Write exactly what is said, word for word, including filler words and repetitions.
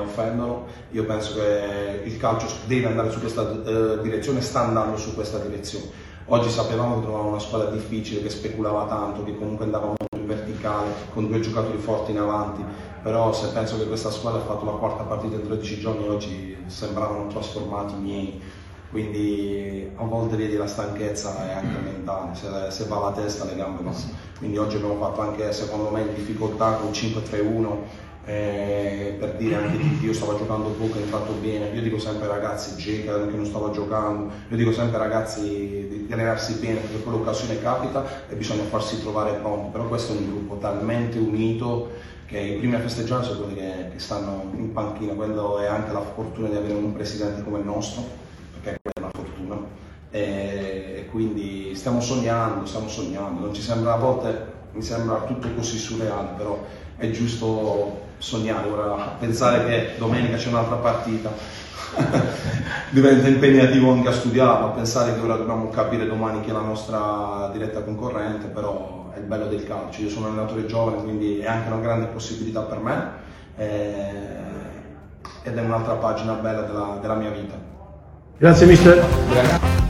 offendono. Io penso che il calcio deve andare su questa eh, direzione, sta andando su questa direzione. Oggi sapevamo che trovavamo una squadra difficile, che speculava tanto, che comunque andava molto in verticale, con due giocatori forti in avanti, però se penso che questa squadra ha fatto la quarta partita in tredici giorni, oggi sembravano trasformati i miei. Quindi a volte vedi la stanchezza è anche mentale, se, se va la testa le gambe no. Quindi oggi abbiamo fatto anche secondo me in difficoltà con cinque tre uno, eh, per dire anche che io stavo giocando poco e ho fatto bene. Io dico sempre ai ragazzi, Geca che non stava giocando, io dico sempre ai ragazzi di allenarsi bene perché quell'occasione capita e bisogna farsi trovare pronti, però questo è un gruppo talmente unito che i primi a festeggiare sono quelli che, che stanno in panchina. Quello è anche la fortuna di avere un presidente come il nostro, perché è una fortuna, e, e quindi stiamo sognando, stiamo sognando, non ci sembra, a volte mi sembra tutto così surreale, però è giusto sognare. Ora pensare che domenica c'è un'altra partita diventa impegnativo anche a studiare, ma pensare che ora dobbiamo capire domani chi è la nostra diretta concorrente, però è il bello del calcio. Io sono un allenatore giovane, quindi è anche una grande possibilità per me, e, ed è un'altra pagina bella della, della mia vita. Grazie mister.